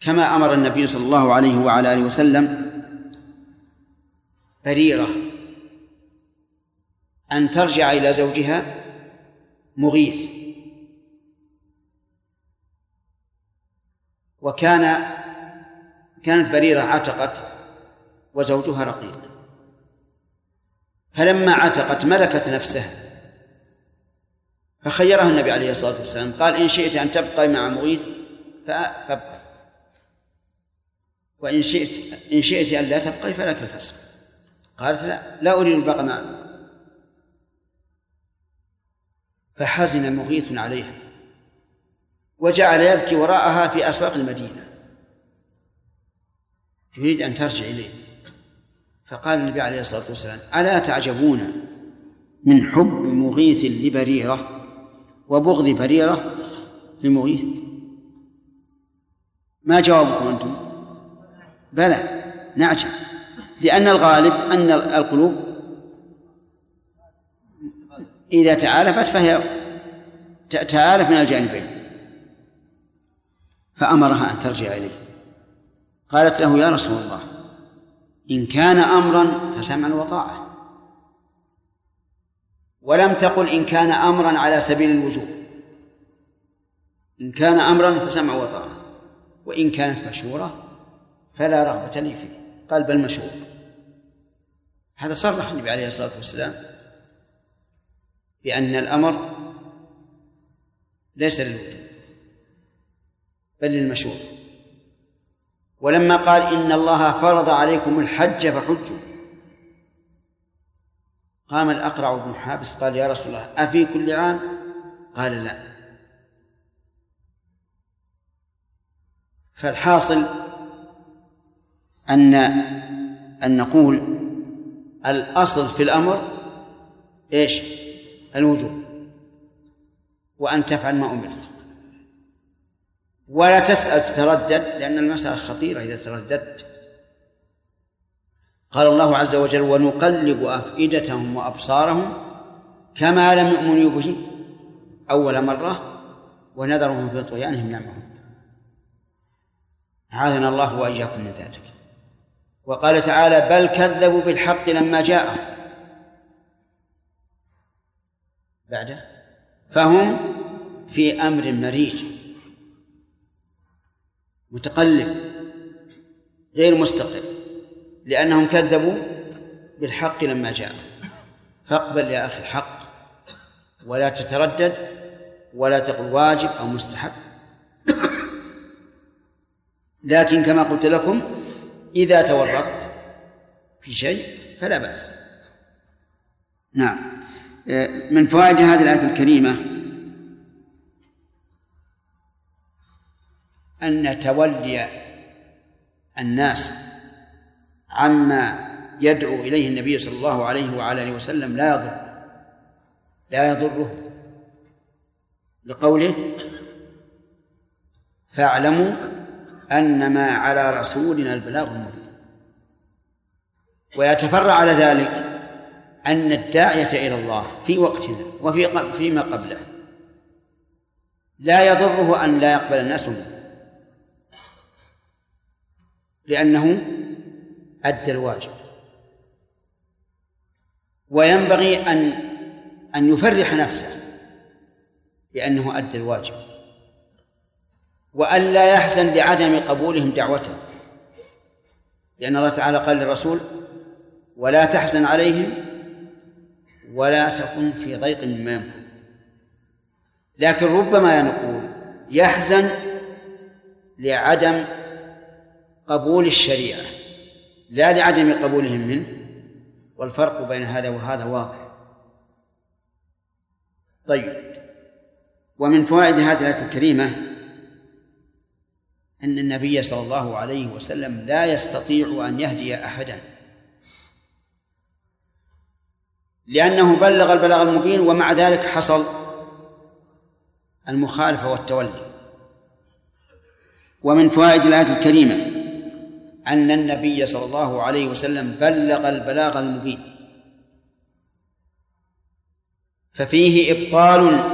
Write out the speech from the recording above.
كما أمر النبي صلى الله عليه وعلى آله وسلم بريرة أن ترجع إلى زوجها مغيث، كانت بريرة عتقت وزوجها رقيق، فلما عتقت ملكت نفسها، فخيرها النبي عليه الصلاة والسلام قال: إن شئت أن تبقى مع مغيث فابقى، وإن شئت أن لا تبقي فلك الفسق. قالت: لا أريد البقاء معه. فحزن مغيث عليها وجعل يبكي وراءها في أسواق المدينة يريد أن ترجع إليه. فقال النبي عليه الصلاة والسلام: ألا تعجبون من حب مغيث لبريرة وبغض بريرة لمغيث؟ ما جوابكم أنتم؟ بلى نعجب، لأن الغالب أن القلوب إذا تآلفت فهي تآلف من الجانبين. فأمرها أن ترجع إليه. قالت له: يا رسول الله، إن كان أمرا فسمعا وطاعة، ولم تقل إن كان أمرا على سبيل الوجوب. إن كان أمرا فسمع وطاعة، وإن كانت مشورة فلا رغبة لي فيه. قال: بل مشورة. هذا صرح النبي عليه الصلاة والسلام بأن الأمر ليس للوجوب بل للمشورة. ولما قال: إن الله فرض عليكم الحج فحجوا، قام الأقرع بن حابس قال: يا رسول الله، أفي كل عام؟ قال: لا. فالحاصل أن نقول الأصل في الأمر إيش؟ الوجوب، وأن تفعل ما أمرت، ولا تسأل تتردد، لأن المسألة خطيرة إذا ترددت. قال الله عز وجل: ونقلب أفئدتهم وأبصارهم كما لم يؤمنوا به أول مرة ونذرهم في طغيانهم يعمهون. عاذنا الله وإياكم من ذلك. وقال تعالى: بل كذبوا بالحق لما جاءهم بعده فهم في أمر مريج متقلب غير مستقر، لأنهم كذبوا بالحق لما جاءهم. فاقبل يا أخي الحق ولا تتردد ولا تقل واجب أو مستحب، لكن كما قلت لكم إذا تورطت في شيء فلا بأس. نعم. من فوائد هذه الآية الكريمة أن تولي الناس عما يدعو إليه النبي صلى الله عليه وعلى آله وسلم لا يضره، لقوله: فاعلموا أنما على رسولنا البلاغ المبين. ويتفرع على ذلك أن الداعية إلى الله في وقتنا وفيما قبله لا يضره أن لا يقبل الناس منه، لأنه أدى الواجب. وينبغي أن يفرح نفسه بأنه أدى الواجب، وأن لا يحزن لعدم قبولهم دعوته، لأن الله تعالى قال للرسول: ولا تحزن عليهم ولا تكن في ضيق مما يمكر. لكن ربما نقول يحزن لعدم قبول الشريعة لا لعدم قبولهم منه، والفرق بين هذا وهذا واضح. طيب. ومن فوائد هذه الآية الكريمة أن النبي صلى الله عليه وسلم لا يستطيع أن يهدي أحدا، لأنه بلغ البلاغ المبين، ومع ذلك حصل المخالفة والتولي. ومن فوائد الآية الكريمة أن النبي صلى الله عليه وسلم بلغ البلاغ المبين، ففيه إبطال